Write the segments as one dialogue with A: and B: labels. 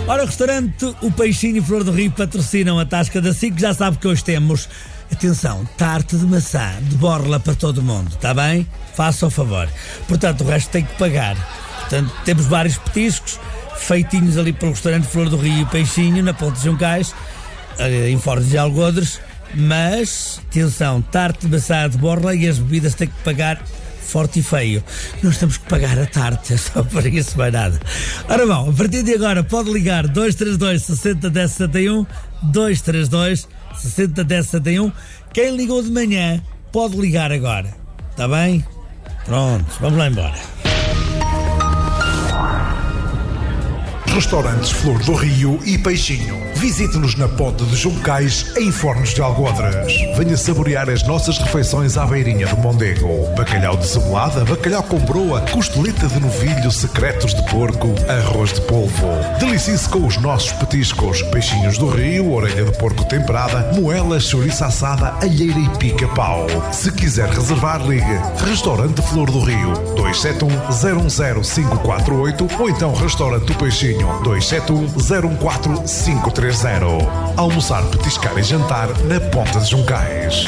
A: Ora, o restaurante O Peixinho e Flor do Rio patrocinam a Tasca da SIC. Já sabe que hoje temos, atenção, tarte de maçã de borla para todo mundo, está bem? Faça o favor. Portanto, o resto tem que pagar. Portanto, temos vários petiscos feitinhos ali pelo restaurante Flor do Rio e Peixinho, na Ponte de Juncais, em Fornos de Algodres. Mas, atenção, tarte de maçã de borla e as bebidas têm que pagar forte e feio. Nós temos que pagar a tarte, é só para isso, mais nada. Ora bom, a partir de agora pode ligar 232 60 10 71, 232 60 10 71. Quem ligou de manhã pode ligar agora, está bem? Pronto, vamos lá embora.
B: Restaurantes Flor do Rio e Peixinho. Visite-nos na Ponte de Juncais, em Fornos de Algodres. Venha saborear as nossas refeições à beirinha do Mondego. Bacalhau de cebolada, bacalhau com broa, costeleta de novilho, secretos de porco, arroz de polvo. Delicie-se com os nossos petiscos. Peixinhos do rio, orelha de porco temperada, moelas, chouriça assada, alheira e pica-pau. Se quiser reservar, ligue. Restaurante Flor do Rio, 271-010-548 ou então Restaurante O Peixinho, 271-014-530. Almoçar, petiscar e jantar na Ponta de Juncais.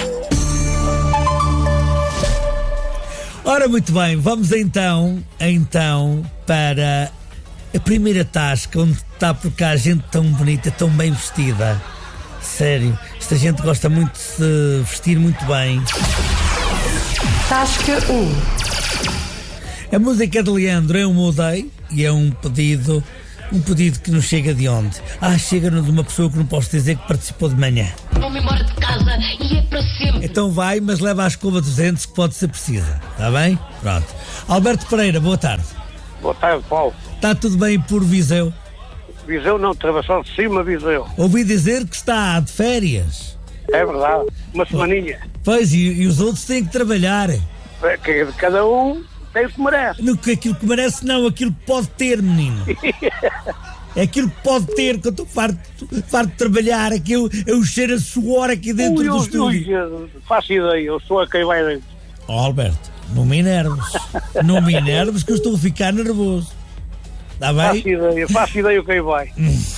A: Ora, muito bem, vamos então para a primeira tasca, onde está por cá gente tão bonita, tão bem vestida. Sério, esta gente gosta muito de se vestir muito bem.
C: Tasca 1.
A: A música de Leandro eu mudei e é um pedido que nos chega de onde? Chega-nos de uma pessoa que não posso dizer que participou de manhã.
D: Vou-me embora de casa e é para sempre.
A: Então vai, mas leva a escova dos dentes que pode ser precisa, está bem? Pronto. Alberto Pereira, boa tarde.
E: Boa tarde, Paulo.
A: Está tudo bem por Viseu?
E: Viseu não, Travessão de Cima, Viseu.
A: Ouvi dizer que está de férias.
E: É verdade, uma semaninha.
A: Pois, e os outros têm que trabalhar.
E: Cada um tem o que merece.
A: Não, aquilo que merece não, aquilo que pode ter, menino. É aquilo que pode ter, que eu estou farto de trabalhar, aqui eu cheiro a suor aqui dentro do estúdio.
E: Faço ideia, eu sou a quem vai dentro.
A: Alberto, não me enerves. Não me enerves que eu estou a ficar nervoso. Está bem?
E: Faço ideia o quem vai.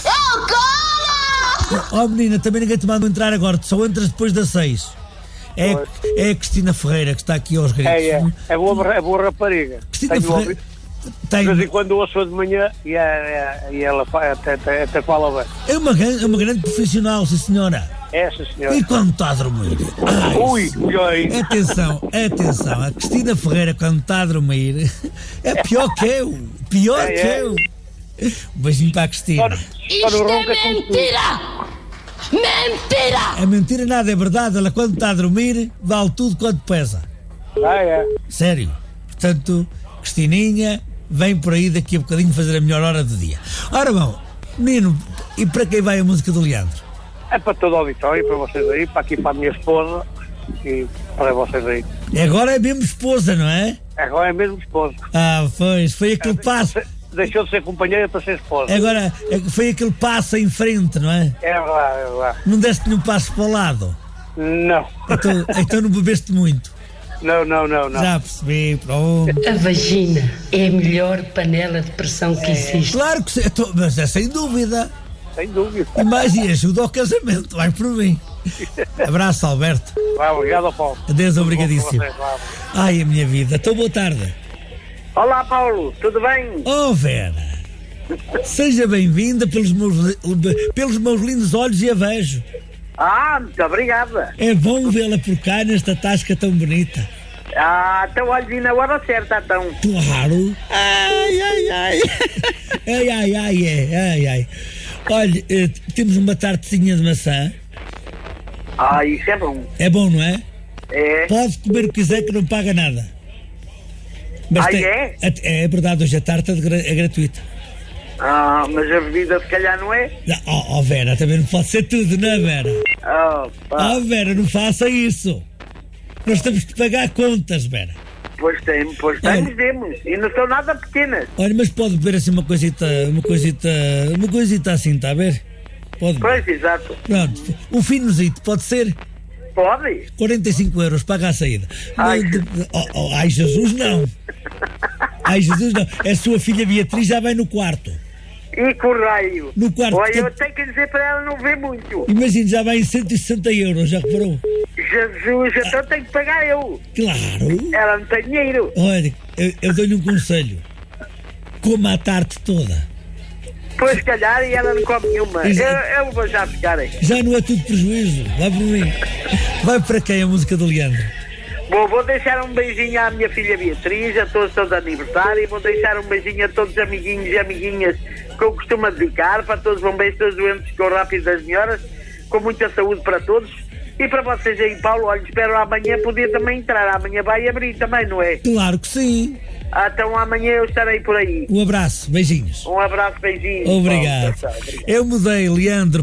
A: Menina, também ninguém te manda entrar agora, tu só entras depois das 6. É a Cristina Ferreira que está aqui aos gritos.
E: É boa rapariga.
A: Cristina Ferreira.
E: De vez em quando ouço de manhã e ela até fala bem.
A: É uma grande profissional, sim senhora.
E: É, sim senhora.
A: E quando está a dormir?
E: Pior ainda.
A: Atenção, a Cristina Ferreira quando está a dormir é pior que eu. Um beijinho para a Cristina.
D: Isto é mentira! Mentira!
A: É mentira nada, é verdade. Ela quando está a dormir vale tudo quanto pesa. Sério. Portanto, Cristininha vem por aí daqui a bocadinho fazer a melhor hora do dia. Ora bom, menino, e para quem vai a música do Leandro?
E: É para todo o auditório, para vocês aí, para aqui para a minha esposa e para vocês aí.
A: Agora é mesmo esposa, não é?
E: Agora é mesmo esposa.
A: Pois, foi aquele passo.
E: Deixou de ser companheira para ser esposa.
A: Agora, foi aquele passo em frente, não é?
E: É verdade.
A: Não deste nenhum passo para o lado?
E: Não.
A: Então não bebeste muito?
E: Não.
A: Já percebi, pronto.
C: A vagina é a melhor panela de pressão que existe.
A: Claro que sim, mas é sem dúvida.
E: Sem dúvida.
A: E mais, e ajuda ao casamento, vai por mim. Abraço, Alberto.
E: Obrigado, Paulo.
A: Adeus, obrigadíssimo. Ai, a minha vida. Então, boa tarde.
E: Olá, Paulo, tudo bem?
A: Oh, Vera, seja bem-vinda pelos meus lindos olhos e a vejo.
E: Muito obrigada.
A: É bom vê-la por cá nesta tasca tão bonita.
E: Então olha, vi na hora certa, então.
A: Claro. Ai. Olha, temos uma tartezinha de maçã.
E: Isso é bom.
A: É bom, não é?
E: É.
A: Pode comer o que quiser que não paga nada. Mas é verdade, hoje a tarta é gratuita.
E: Mas a bebida se calhar não é?
A: Vera, também não pode ser tudo, não é, Vera? Vera, não faça isso. Nós temos que pagar contas, Vera.
E: Pois temos, demos. E não são nada pequenas.
A: Olha, mas pode beber assim uma coisita assim, está a ver? Pode beber.
E: Pois, exato.
A: Pronto, um finosito, pode ser?
E: Pode?
A: 45 euros, paga a saída. Ai, Jesus, não. A sua filha Beatriz já vai no quarto.
F: E correio.
A: No quarto.
F: Olha, eu tenho que dizer para ela não ver muito.
A: Imagina, já vai em 160 euros, já reparou?
F: Jesus, então tenho que pagar eu.
A: Claro.
F: Ela não tem dinheiro.
A: Olha, eu dou-lhe um conselho. Coma a tarde toda.
F: Pois, se calhar, e ela não come nenhuma. Eu vou já ficar aí.
A: Já não é tudo prejuízo. Vai por mim. Vai para quem a música do Leandro?
F: Bom, vou deixar um beijinho à minha filha Beatriz, a todos os seus aniversários, e vou deixar um beijinho a todos os amiguinhos e amiguinhas que eu costumo dedicar, para todos os bombeiros, todos os doentes que corram rápido das melhoras, com muita saúde para todos. E para vocês aí, Paulo, olha, espero amanhã poder também entrar. Amanhã vai abrir também, não é?
A: Claro que sim.
F: Então amanhã eu estarei por aí.
A: Um abraço, beijinhos.
F: Um abraço, beijinhos.
A: Obrigado.
F: Paulo, tchau, obrigado.
A: Eu mudei, Leandro.